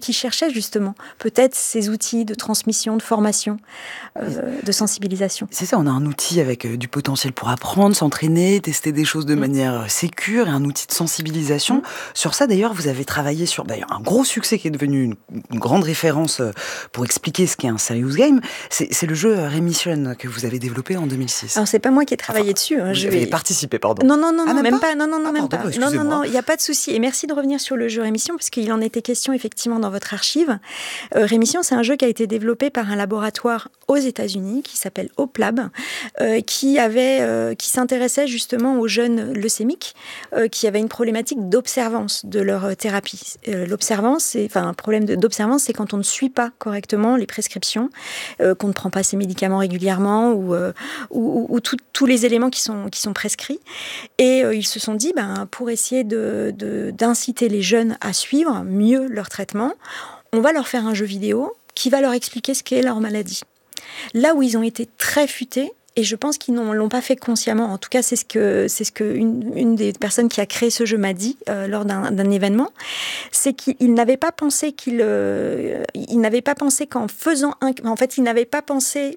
qui cherchaient justement peut-être ces outils de transmission, de formation, de sensibilisation. C'est ça, on a un outil avec du potentiel pour apprendre, s'entraîner, tester des choses de manière sécure et un outil de sensibilisation. Sur ça, d'ailleurs, vous avez travaillé sur un gros succès qui est devenu une grande référence pour expliquer ce qu'est un serious game. C'est le jeu Remission que vous avez développé en 2006. Alors, c'est pas moi qui ai travaillé dessus. Vous avez participé, pardon. Non, même pas. Non, il n'y a pas de souci. Et merci de revenir sur le jeu Rémission, parce qu'il en était question effectivement dans votre archive. Rémission, c'est un jeu qui a été développé par un laboratoire aux États-Unis qui s'appelle OPLAB, qui s'intéressait justement aux jeunes leucémiques qui avaient une problématique d'observance de leur thérapie. Un problème d'observance, c'est quand on ne suit pas correctement les prescriptions, qu'on ne prend pas ses médicaments régulièrement ou tous les éléments qui sont prescrits. Et ils se sont dit, pour essayer d'inciter les jeunes à suivre mieux leur traitement, on va leur faire un jeu vidéo qui va leur expliquer ce qu'est leur maladie. Là où ils ont été très futés, et je pense qu'ils ne l'ont pas fait consciemment, en tout cas c'est ce que une des personnes qui a créé ce jeu m'a dit lors d'un événement, c'est qu'il n'avait pas pensé qu'en faisant il n'avait pas pensé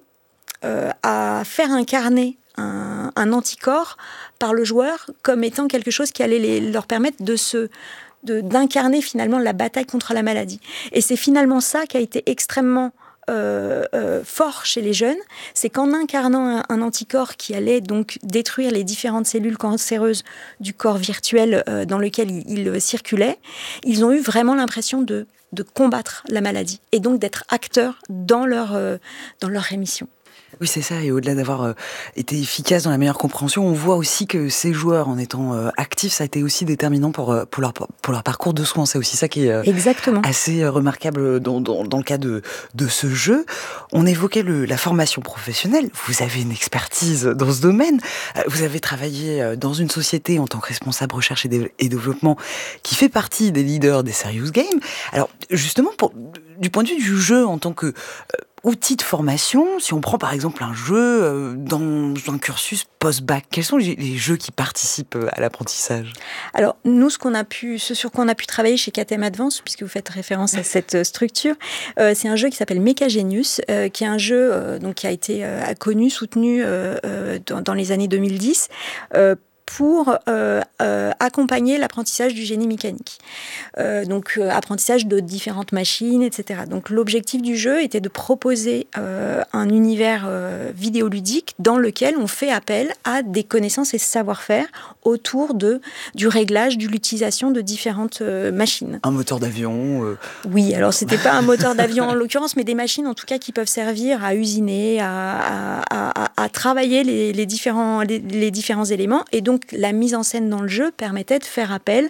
à faire incarner un anticorps par le joueur comme étant quelque chose qui allait leur permettre d'incarner finalement la bataille contre la maladie. Et c'est finalement ça qui a été extrêmement fort chez les jeunes, c'est qu'en incarnant un anticorps qui allait donc détruire les différentes cellules cancéreuses du corps virtuel dans lequel ils circulaient, ils ont eu vraiment l'impression de combattre la maladie et donc d'être acteurs dans leur rémission. Oui, c'est ça. Et au-delà d'avoir été efficace dans la meilleure compréhension, on voit aussi que ces joueurs, en étant actifs, ça a été aussi déterminant pour leur parcours de soins. C'est aussi ça qui est Exactement. assez remarquable dans le cas de ce jeu. On évoquait la formation professionnelle. Vous avez une expertise dans ce domaine. Vous avez travaillé dans une société en tant que responsable recherche et développement qui fait partie des leaders des Serious Games. Alors, justement, du point de vue du jeu en tant que outil de formation, si on prend par exemple un jeu dans un cursus post-bac, quels sont les jeux qui participent à l'apprentissage ? Alors, nous, ce sur quoi on a pu travailler chez KTM Advance, puisque vous faites référence à cette structure, c'est un jeu qui s'appelle Mecagenius, qui est un jeu qui a été connu, soutenu dans les années 2010, pour accompagner l'apprentissage du génie mécanique. Apprentissage de différentes machines, etc. Donc l'objectif du jeu était de proposer un univers vidéoludique dans lequel on fait appel à des connaissances et savoir-faire autour du réglage, de l'utilisation de différentes machines. Un moteur d'avion Oui, alors c'était pas un moteur d'avion en l'occurrence, mais des machines en tout cas qui peuvent servir à usiner, à travailler les différents éléments. Et donc la mise en scène dans le jeu permettait de faire appel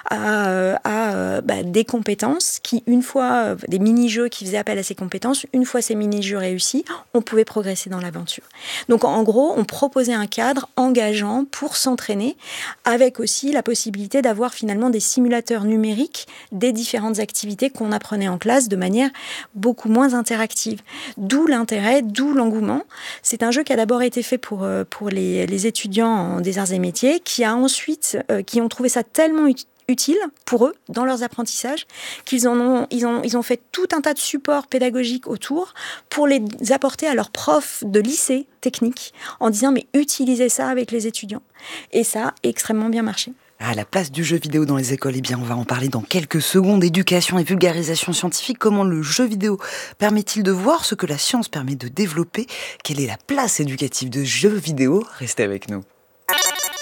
à des compétences qui, une fois, des mini-jeux qui faisaient appel à ces compétences, une fois ces mini-jeux réussis, on pouvait progresser dans l'aventure. Donc en gros, on proposait un cadre engageant pour s'entraîner, avec aussi la possibilité d'avoir finalement des simulateurs numériques des différentes activités qu'on apprenait en classe de manière beaucoup moins interactive. D'où l'intérêt, d'où l'engouement. C'est un jeu qui a d'abord été fait pour les étudiants des arts et métiers, qui ont trouvé ça tellement utile pour eux dans leurs apprentissages qu'ils ont fait tout un tas de supports pédagogiques autour pour les apporter à leurs profs de lycée technique en disant mais utilisez ça avec les étudiants. Et ça a extrêmement bien marché. À la place du jeu vidéo dans les écoles, on va en parler dans quelques secondes. Éducation et vulgarisation scientifique, comment le jeu vidéo permet-il de voir ce que la science permet de développer ? Quelle est la place éducative de jeux vidéo ? Restez avec nous.